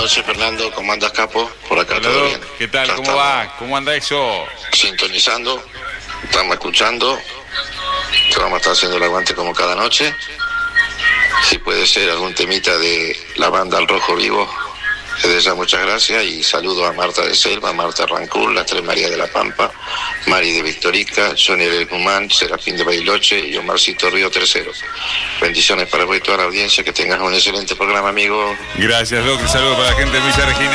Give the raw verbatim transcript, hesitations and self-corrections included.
noches, Fernando. ¿Cómo andas, capo? Por acá. Hola, todo Doc. bien. ¿Qué tal? Ya ¿Cómo estamos va? ¿Cómo anda eso? sintonizando, estamos escuchando, que vamos a estar haciendo el aguante como cada noche. Si puede ser algún temita de la banda Al Rojo Vivo, desde ya muchas gracias y saludo a Marta de Selva, Marta Rancul, las tres Marías de la Pampa, Mari de Victorica, Johnny del Guzmán, Serafín de Bailoche y Omarcito Río Tercero. Bendiciones para vos y toda la audiencia, que tengas un excelente programa, amigo. Gracias, Doc. Un saludo para la gente de Villa Regina.